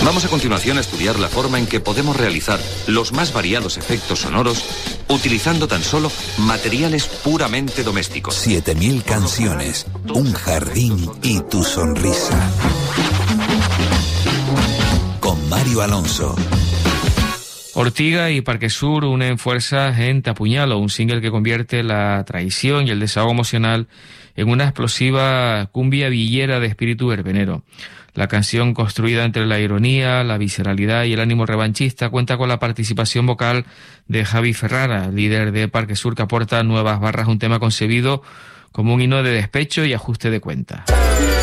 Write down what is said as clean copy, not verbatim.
Vamos a continuación a estudiar la forma en que podemos realizar los más variados efectos sonoros utilizando tan solo materiales puramente domésticos. 7000 canciones, un jardín y tu sonrisa. Con Mario Alonso. Ortiga y Parque Sur unen fuerzas en Te apuñalo, un single que convierte la traición y el desahogo emocional en una explosiva cumbia villera de espíritu verbenero. La canción, construida entre la ironía, la visceralidad y el ánimo revanchista, cuenta con la participación vocal de Javi Ferrara, líder de Parque Sur, que aporta nuevas barras a un tema concebido como un himno de despecho y ajuste de cuentas.